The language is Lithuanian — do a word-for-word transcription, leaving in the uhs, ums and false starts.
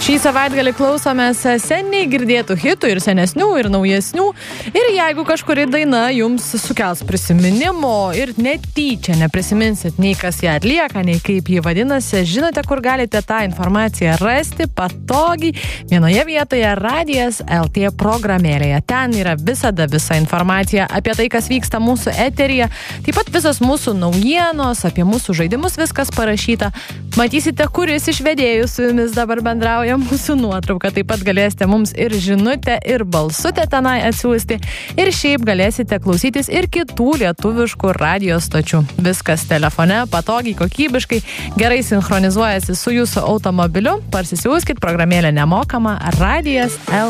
Šį savaitgalį klausomės seniai girdėtų hitų ir senesnių, ir naujesnių. Ir jeigu kažkuri daina jums sukels prisiminimo ir netyčia neprisiminsit nei kas ją atlieka, nei kaip jį vadinasi, žinote, kur galite tą informaciją rasti patogiai vienoje vietoje Radijas L T programėlėje. Ten yra visada visa informacija apie tai, kas vyksta mūsų eteryje. Taip pat visas mūsų naujienos, apie mūsų žaidimus viskas parašyta. Matysite, kuris iš vedėjų su jumis dabar bendrauja mūsų nuotrauką. Taip pat galėsite mums ir žinutę, ir balsutę tenai atsiųsti. Ir šiaip galėsite klausytis ir kitų lietuviškų radijo stočių. Viskas telefone, patogiai, kokybiškai, gerai sinchronizuojasi su jūsų automobiliu. Parsisiųskit programėlę nemokamą Radijas L T.